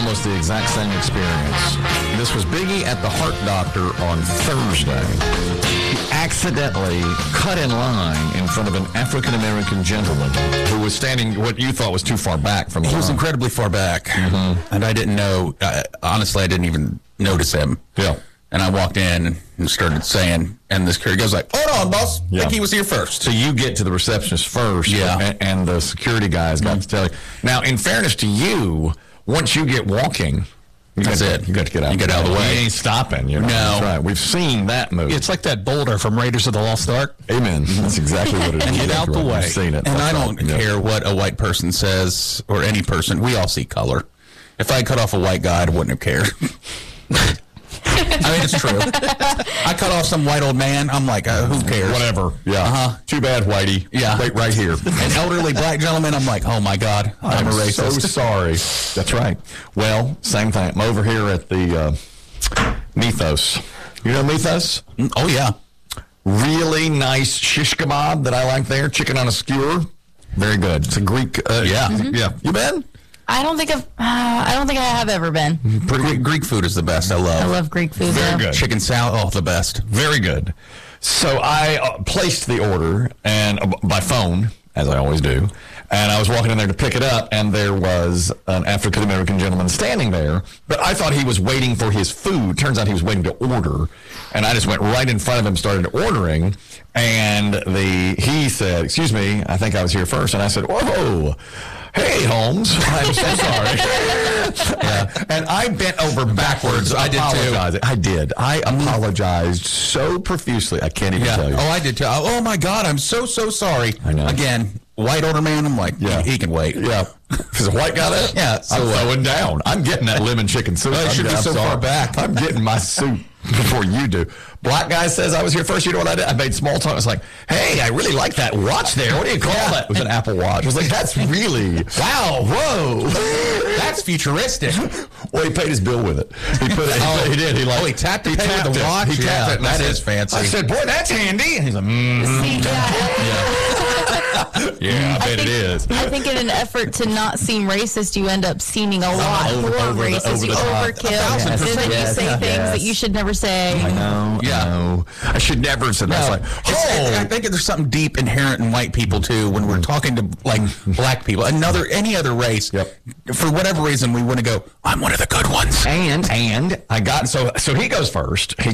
almost the exact same experience. This was Biggie at the Heart Doctor on Thursday. He accidentally cut in line in front of an African-American gentleman who was standing what you thought was too far back from the line. He was incredibly far back, and I didn't know. Honestly, I didn't even notice him. Yeah. And I walked in and started saying, and this security goes like, "Hold on, boss. I think he was here first." So you get to the receptionist first, and the security guys got to tell you. Now, in fairness to you, once you get walking, that's it. You got to get out. You get out of the way. You ain't stopping. You know? No. That's right. We've seen that move. It's like that boulder from Raiders of the Lost Ark. Amen. That's exactly what it is. Get out the way. We've seen it. And I don't care what a white person says or any person. We all see color. If I cut off a white guy, I wouldn't have cared. I mean, it's true. I cut off some white old man. I'm like, who cares? Whatever. Yeah. Too bad, Whitey. Yeah. Wait right here. An elderly black gentleman. I'm like, oh my God, I'm a racist. So sorry. That's right. Well, same thing. I'm over here at the Mythos. You know Mythos? Oh yeah. Really nice shish kebab that I like there. Chicken on a skewer. Very good. It's a Greek. Yeah. You been? I don't think I have ever been. Greek food is the best. I love Greek food. Very good. Chicken salad. Oh, the best. Very good. So I placed the order and by phone, as I always do, and I was walking in there to pick it up, and there was an African-American gentleman standing there, but I thought he was waiting for his food. Turns out he was waiting to order, and I just went right in front of him, started ordering, and he said, "Excuse me, I think I was here first," and I said, "Whoa. Hey, Holmes, I'm so sorry." And I bent over backwards. I did too. I did. I apologized so profusely. I can't even tell you. Oh, I did too. Oh my God, I'm so sorry. I know. Again, white older man. I'm like, he can wait. Yeah. Is a white guy there? Yeah. So I'm throwing down. I'm getting that lemon chicken soup. It should be so far back. I'm getting my soup before you do. Black guy says I was here first. You know what I did? I made small talk. I was like, "Hey, I really like that watch there. What do you call that?" It was an Apple Watch. I was like, "That's really wow, whoa, that's futuristic." Well, he paid his bill with it. He put it. He did. He tapped it with the watch. He tapped it. That is fancy. I said, "Boy, that's handy." And he's like, "Yeah, I bet it is." I think in an effort to not seem racist, you end up seeming a lot more racist. You overkill. And then you say things that you should never say. I know. Yeah. No. I should never have said that. Like, I think there's something deep inherent in white people too when we're talking to like black people, any other race. Yep. For whatever reason, we want to go, "I'm one of the good ones." And I got so he goes first.